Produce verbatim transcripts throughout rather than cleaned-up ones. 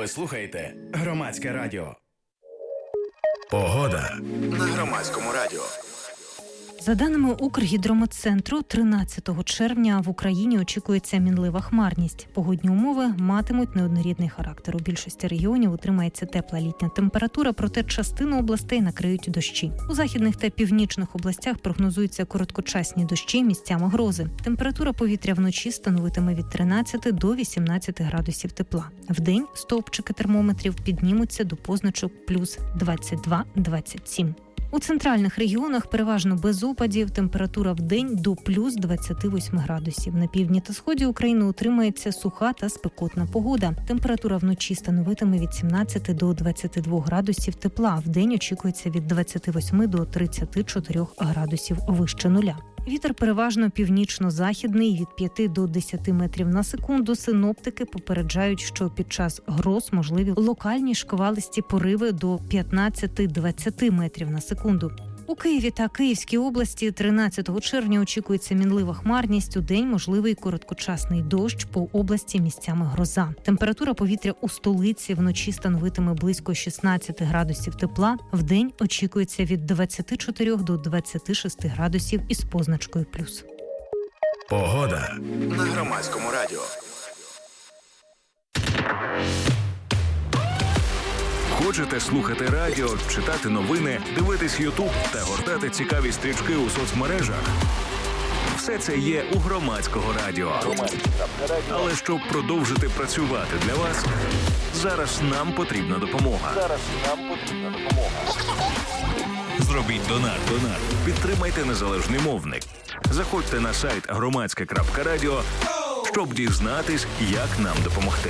Ви слухаєте Громадське радіо. Погода на Громадському радіо. За даними Укргідрометцентру, тринадцятого червня в Україні очікується мінлива хмарність. Погодні умови матимуть неоднорідний характер. У більшості регіонів утримається тепла літня температура, проте частину областей накриють дощі. У західних та північних областях прогнозуються короткочасні дощі, місцями грози. Температура повітря вночі становитиме від тринадцяти до вісімнадцяти градусів тепла. Вдень стовпчики термометрів піднімуться до позначок плюс двадцять два - двадцять сім. У центральних регіонах переважно без опадів, температура в день до плюс двадцяти восьми градусів. На півдні та сході України утримається суха та спекотна погода. Температура вночі становитиме від сімнадцяти до двадцяти двох градусів тепла. В день очікується від двадцяти восьми до тридцяти чотирьох градусів вище нуля. Вітер переважно північно-західний від п'яти до десяти метрів на секунду. Синоптики попереджають, що під час гроз можливі локальні шквалисті пориви до п'ятнадцяти - двадцяти метрів на секунду. У Києві та Київській області тринадцятого червня очікується мінлива хмарність. Удень можливий короткочасний дощ, по області місцями гроза. Температура повітря у столиці вночі становитиме близько шістнадцяти градусів тепла. Вдень очікується від двадцяти чотирьох до двадцяти шести градусів із позначкою плюс. Погода на Громадському радіо. Хочете слухати радіо, читати новини, дивитись Ютуб та гортати цікаві стрічки у соцмережах? Все це є у Громадського радіо. Але щоб продовжити працювати для вас, зараз нам потрібна допомога. Зараз нам потрібна допомога. Зробіть донат. Донат. Підтримайте незалежний мовник. Заходьте на сайт громадське крапка радіо, щоб дізнатись, як нам допомогти.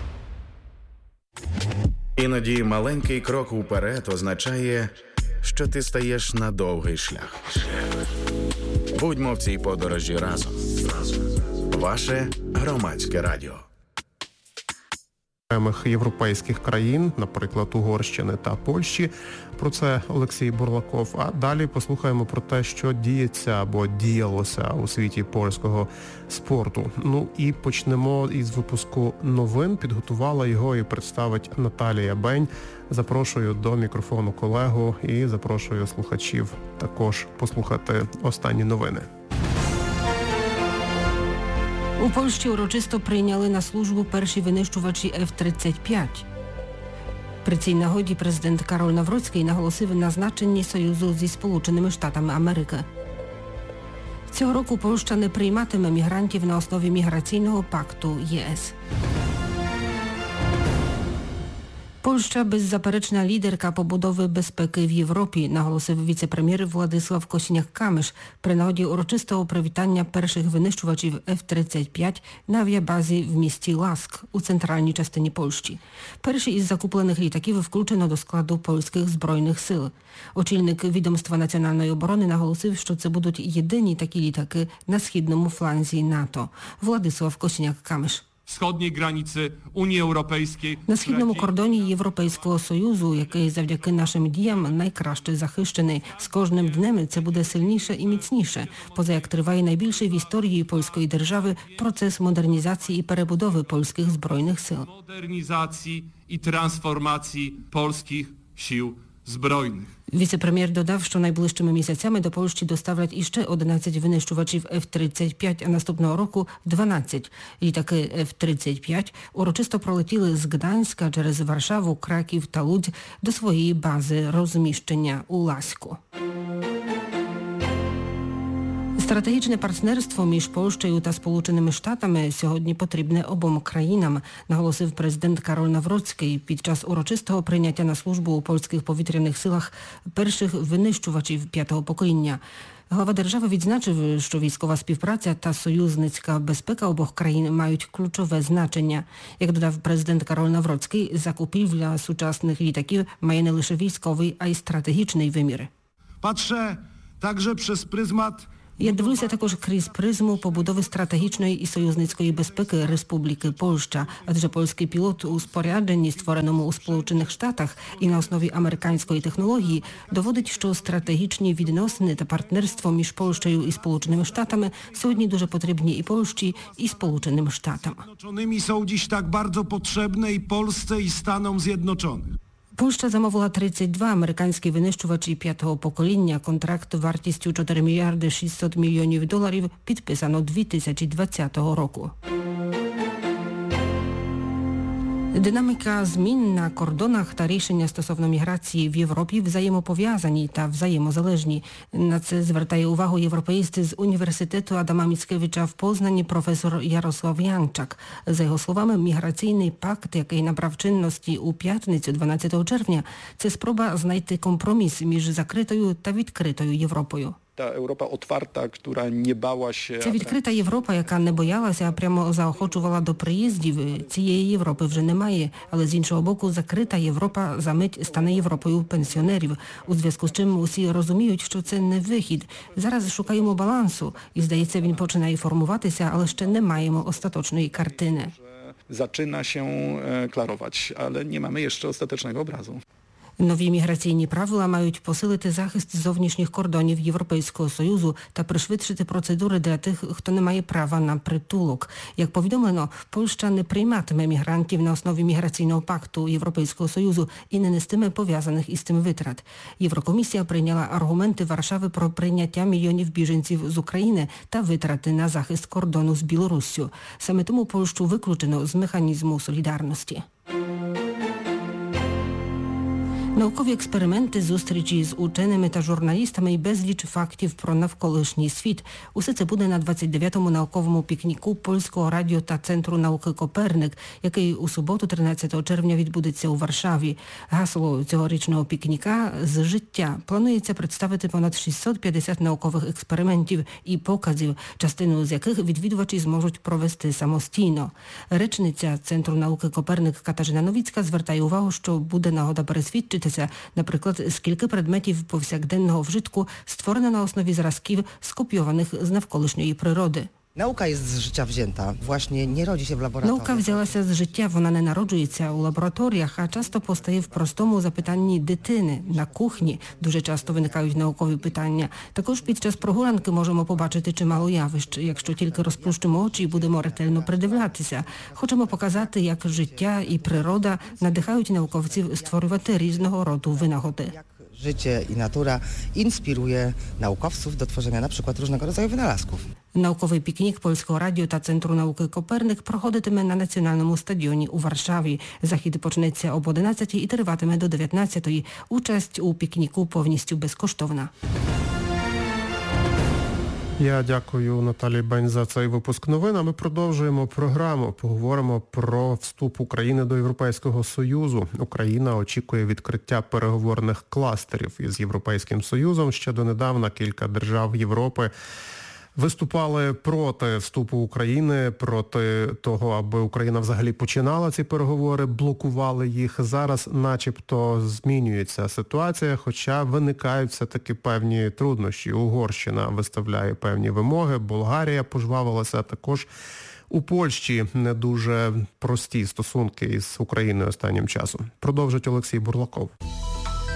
Іноді маленький крок уперед означає, що ти стаєш на довгий шлях. Будьмо в цій подорожі разом. Ваше Громадське радіо. Окремих європейських країн, наприклад, Угорщини та Польщі. Про це Олексій Бурлаков. А далі послухаємо про те, що діється або діялося у світі польського спорту. Ну і почнемо із випуску новин. Підготувала його і представить Наталія Бень. Запрошую до мікрофону колегу і запрошую слухачів також послухати останні новини. У Польщі урочисто прийняли на службу перші винищувачі еф тридцять п'ять. При цій нагоді президент Кароль Навроцький наголосив на значенні союзу зі Сполученими Штатами Америки. Цього року Польща не прийматиме мігрантів на основі міграційного пакту ЄС. Польща – беззаперечна лідерка побудови безпеки в Європі, наголосив віце-прем'єр Владислав Косіняк-Камиш при нагоді урочистого привітання перших винищувачів еф тридцять п'ять на авіабазі в місті Ласк у центральній частині Польщі. Перші із закуплених літаків включено до складу польських збройних сил. Очільник відомства національної оборони наголосив, що це будуть єдині такі літаки на східному фланзі НАТО. Владислав Косіняк-Камиш. Сходній границі Унії Європейської. На східному кордоні Європейського Союзу, який завдяки нашим діям найкраще захищений. З кожним днем це буде сильніше і міцніше, поза як триває найбільший в історії польської держави процес модернізації і перебудови польських збройних сил. Модернізації і трансформації польських сил збройних. Віце-прем'єр додав, що найближчими місяцями до Польщі доставлять іще одинадцять винищувачів еф тридцять п'ять, а наступного року дванадцять. Літаки еф тридцять п'ять урочисто пролетіли з Гданська через Варшаву, Краків та Лудзь до своєї бази розміщення у Лаську. Стратегічне партнерство між Польщею та Сполученими Штатами сьогодні потрібне обом країнам, наголосив президент Кароль Навроцький під час урочистого прийняття на службу у польських повітряних силах перших винищувачів п'ятого покоління. Глава держави відзначив, що військова співпраця та союзницька безпека обох країн мають ключове значення. Як додав президент Кароль Навроцький, закупівля сучасних літаків має не лише військовий, а й стратегічний вимір. Patrzę także przez pryzmat. Я дивлюся також крізь призму побудови стратегічної і союзницької безпеки Республіки Польща, адже польський пілот у спорядженні, створеному у Сполучених Штатах і на основі американської технології, доводить, що стратегічні відносини та партнерство між Польщею і Сполученими Штатами сьогодні дуже потрібні і Польщі, і Сполученим Штатам. Zjednoczonymi są dziś tak bardzo potrzebne i Polsce, i Stanom Zjednoczonych. Польща замовила тридцять два американські винищувачі п'ятого покоління. Контракт вартістю чотири мільярди шістсот мільйонів доларів підписано дві тисячі двадцятого року. Динаміка змін на кордонах та рішення стосовно міграції в Європі взаємопов'язані та взаємозалежні. На це звертає увагу європеїст з університету Адама Міцкевича в Познані професор Ярослав Янчак. За його словами, міграційний пакт, який набрав чинності у п'ятницю дванадцятого червня, це спроба знайти компроміс між закритою та відкритою Європою. Та Європа отварта, яка не балася. Це відкрита Європа, яка не боялася, а прямо заохочувала до приїздів. Цієї Європи вже немає, але з іншого боку, закрита Європа за мить стане Європою пенсіонерів. У зв'язку з чим усі розуміють, що це не вихід. Зараз шукаємо балансу, і, здається, він починає формуватися, але ще не маємо остаточної картини. Zaczyna się klarować, ale nie mamy jeszcze ostatecznego obrazu. Нові міграційні правила мають посилити захист зовнішніх кордонів Європейського Союзу та пришвидшити процедури для тих, хто не має права на притулок. Як повідомлено, Польща не прийматиме мігрантів на основі міграційного пакту Європейського Союзу і не нестиме пов'язаних із цим витрат. Єврокомісія прийняла аргументи Варшави про прийняття мільйонів біженців з України та витрати на захист кордону з Білоруссю. Саме тому Польщу виключено з механізму солідарності. Наукові експерименти, зустрічі з ученими та журналістами і безліч фактів про навколишній світ. Усе це буде на двадцять дев'ятому науковому пікніку Польського радіо та Центру науки «Коперник», який у суботу, тринадцятого червня, відбудеться у Варшаві. Гасло цьогорічного пікніка «З життя». Планується представити понад шістсот п'ятдесят наукових експериментів і показів, частину з яких відвідувачі зможуть провести самостійно. Речниця Центру науки «Коперник» Катажина Новіцька звертає увагу, що буде нагода пересвідчити, наприклад, скільки предметів повсякденного вжитку створено на основі зразків, скопійованих з навколишньої природи. Наука jest z życia wzięta. Właśnie nie rodzi się w laboratoriach. Наука взялася з життя, вона не народжується у лабораторіях, а часто постає в простому запитанні дитини, на кухні. Дуже часто виникають наукові питання. Також під час прогулянки можемо побачити чимало явищ, якщо тільки розплющимо очі і будемо ретельно придивлятися. Хочемо показати, як життя і природа надихають науковців створювати різного роду винагоди. Życie i natura inspiruje naukowców do tworzenia na przykład różnego rodzaju wynalazków. Науковий пікнік Польського радіо та Центру науки «Коперник» проходитиме на Національному стадіоні у Варшаві. Захід почнеться об одинадцятій і триватиме до дев'ятнадцятої. Участь у пікніку повністю безкоштовна. Я дякую Наталії Бень за цей випуск новин. А ми продовжуємо програму. Поговоримо про вступ України до Європейського Союзу. Україна очікує відкриття переговорних кластерів із Європейським Союзом. Ще донедавна кілька держав Європи виступали проти вступу України, проти того, аби Україна взагалі починала ці переговори, блокували їх. Зараз начебто змінюється ситуація, хоча виникають все-таки певні труднощі. Угорщина виставляє певні вимоги, Болгарія пожвавилася, також у Польщі не дуже прості стосунки із Україною останнім часом. Продовжить Олексій Бурлаков.